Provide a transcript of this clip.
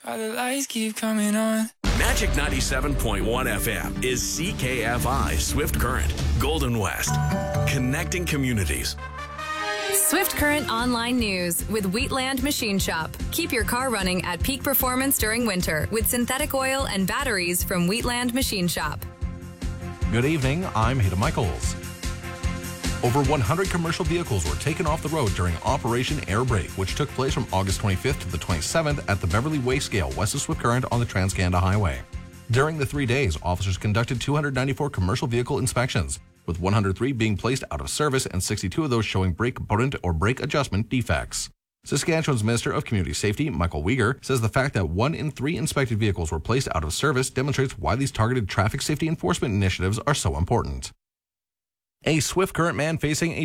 Why the lights keep coming on. Magic 97.1 FM is CKFI Swift Current, Golden West. Connecting communities. Swift Current Online News with Wheatland Machine Shop. Keep your car running at peak performance during winter with synthetic oil and batteries from Wheatland Machine Shop. Good evening, I'm Hita Michaels. Over 100 commercial vehicles were taken off the road during Operation Air Brake, which took place from August 25th to the 27th at the Beverly Way Scale west of Swift Current on the Trans-Canada Highway. During the 3 days, officers conducted 294 commercial vehicle inspections, with 103 being placed out of service and 62 of those showing brake component or brake adjustment defects. Saskatchewan's Minister of Community Safety, Michael Uyghur, says the fact that 1 in 3 inspected vehicles were placed out of service demonstrates why these targeted traffic safety enforcement initiatives are so important. A Swift Current man facing a